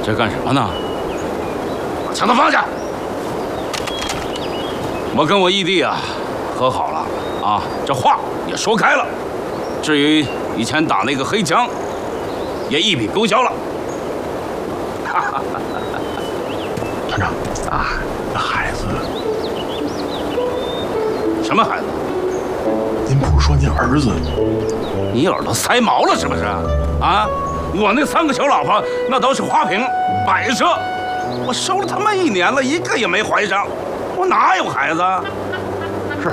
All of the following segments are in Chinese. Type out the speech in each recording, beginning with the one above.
这干什么呢？把枪都放下！我跟我义弟啊和好了啊，这话也说开了。至于以前打那个黑枪，也一笔勾销了。 团长啊，那孩子， 什么孩子？ 您不是说您儿子？ 你耳朵塞毛了是不是？啊，我那3个小老婆那都是花瓶摆设，我收了他们1年了，一个也没怀上，我哪有孩子？ 是。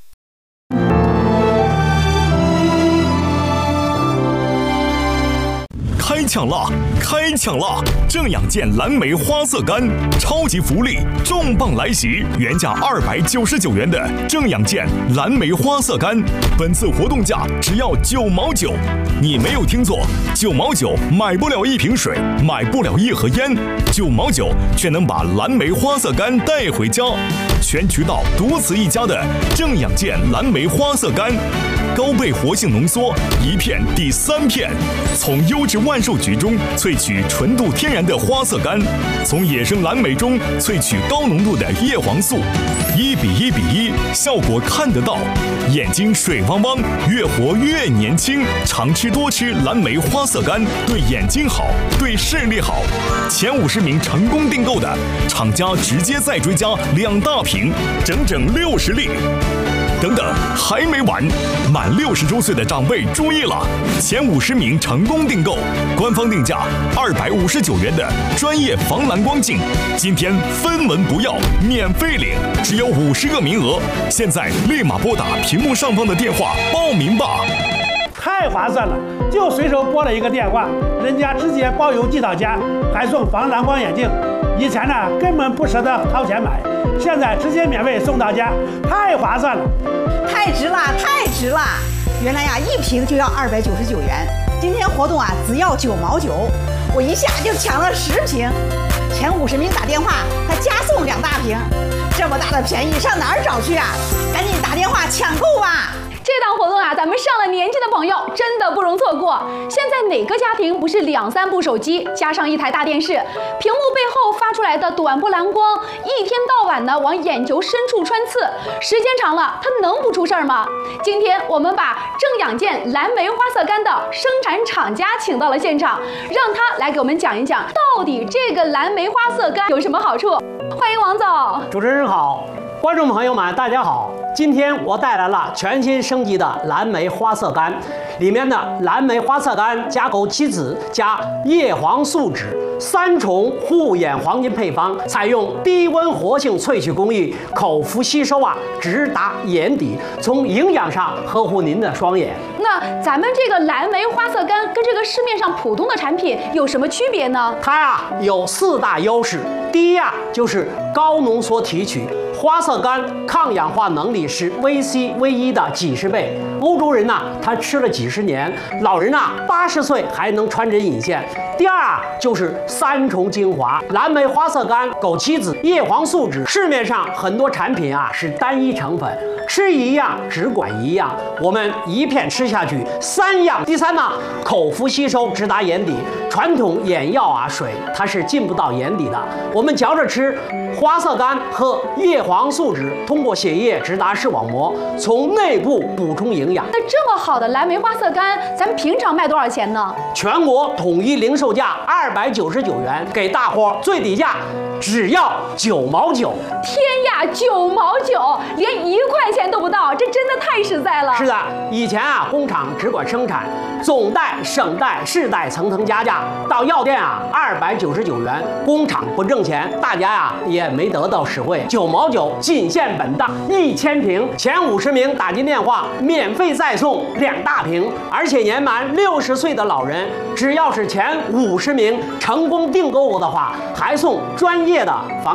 开抢啦！开抢啦！正养健蓝莓花色干超级福利重磅来袭，原价299元的正养健蓝莓花色干，本次活动价只要9毛9。你没有听错，9毛9买不了1瓶水，买不了1盒烟，9毛9却能把蓝莓花色干带回家。全渠道独此一家的正养健蓝莓花色干。高倍活性浓缩，1片抵3片，从优质万寿菊中萃取纯度天然的花色苷，从野生蓝莓中萃取高浓度的叶黄素，1比1比1，效果看得到，眼睛水汪汪，越活越年轻。常吃多吃蓝莓花色苷，对眼睛好，对视力好。前50名成功订购的，厂家直接再追加2大瓶，整整60粒。等等，还没完！满60周岁的长辈注意了，前50名成功订购，官方定价259元的专业防蓝光镜，今天分文不要，免费领，只有50个名额，现在立马拨打屏幕上方的电话报名吧！ 太划算了，就随手拨了一个电话，人家直接包邮寄到家，还送防蓝光眼镜。以前呢根本不舍得掏钱买，现在直接免费送到家，太划算了， 太值了，太值了！原来呀，1瓶就要299元，今天活动啊只要9毛9，我一下就抢了10瓶，前50名打电话还加送2大瓶，这么大的便宜上哪儿找去啊？赶紧打电话抢购吧！ 这档活动啊，咱们上了年纪的朋友真的不容错过。现在哪个家庭不是2、3部手机加上1台大电视，屏幕背后发出来的短波蓝光，一天到晚的往眼球深处穿刺，时间长了，它能不出事儿吗？今天我们把正养健蓝莓花色苷的生产厂家请到了现场，让他来给我们讲一讲，到底这个蓝莓花色苷有什么好处。欢迎王总。 主持人好，观众朋友们大家好。今天我带来了全新升级的蓝莓花色苷，里面的蓝莓花色苷加枸杞子加叶黄素酯3重护眼黄金配方，采用低温活性萃取工艺，口服吸收啊，直达眼底，从营养上呵护您的双眼。 那咱们这个蓝莓花色苷跟这个市面上普通的产品有什么区别呢？ 它呀有4大优势，第一呀就是高浓缩提取。花色苷抗氧化能力是VC、V1的几十倍，欧洲人呐，他吃了几十年，老人呐80岁还能穿针引线。第二啊，就是3重精华，蓝莓花色苷、枸杞子、叶黄素酯。市面上很多产品啊是单一成分，吃一样只管一样，我们一片吃下去3样。第三呢，口服吸收直达眼底，传统眼药啊水它是进不到眼底的，我们嚼着吃。花色苷和叶黄素酯通过血液直达视网膜，从内部补充营养。 那这么好的蓝莓花色苷，咱们平常卖多少钱呢？ 全国统一零售价299元，给大伙最低价只要9毛9。 天呀，9毛9，连1块钱都不到，这真的太实在了。 是的，以前啊，工厂只管生产，总代、省代、市代层层加价，到药店啊299元，工厂不挣钱，大家呀也没得到实惠。9毛9，仅限本档，1000瓶，前50名打进电话，免费再送2大瓶，而且年满60岁的老人，只要是前50名成功订购的话，还送专业的防